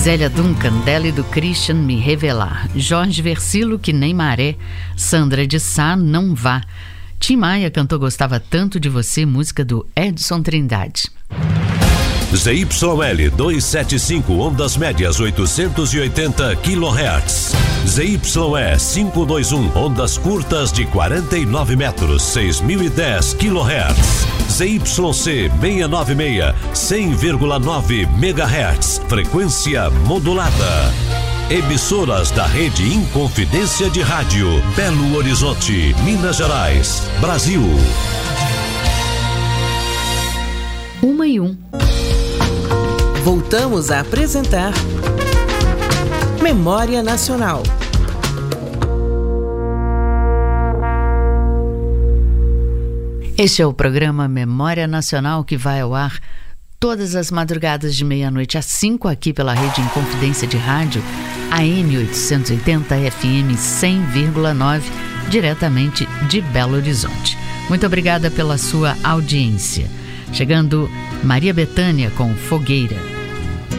Zélia Duncan, Deli do Christian, Me Revelar. Jorge Versilo, Que Nem Maré. Sandra de Sá, Não Vá. Tim Maia cantou Gostava Tanto de Você, música do Edson Trindade. ZYL 275, ondas médias 880 kHz. ZYE 521, ondas curtas de 49 metros, 6010 kHz. ZYC 696, 100,9 MHz, frequência modulada. Emissoras da Rede Inconfidência de Rádio, Belo Horizonte, Minas Gerais, Brasil. 1:01. Voltamos a apresentar Memória Nacional. Este é o programa Memória Nacional, que vai ao ar todas as madrugadas de meia-noite às 5 aqui pela Rede Inconfidência de Rádio, AM 880 FM 100,9, diretamente de Belo Horizonte. Muito obrigada pela sua audiência. Chegando Maria Bethânia com Fogueira.